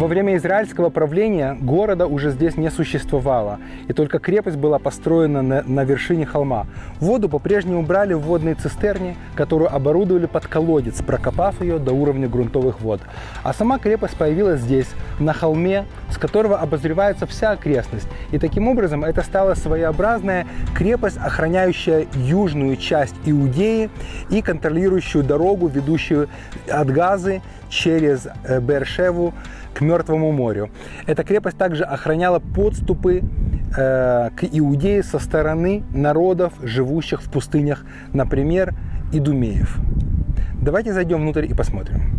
Во время израильского правления города уже здесь не существовало, и только крепость была построена на вершине холма. Воду по-прежнему брали в водные цистерни, которую оборудовали под колодец, прокопав ее до уровня грунтовых вод. А сама крепость появилась здесь, на холме, с которого обозревается вся окрестность. И таким образом это стала своеобразная крепость, охраняющая южную часть Иудеи и контролирующую дорогу, ведущую от Газы через Беэр-Шеву к Мертвому морю. Эта крепость также охраняла подступы к Иудее со стороны народов, живущих в пустынях, например, идумеев. Давайте зайдем внутрь и посмотрим.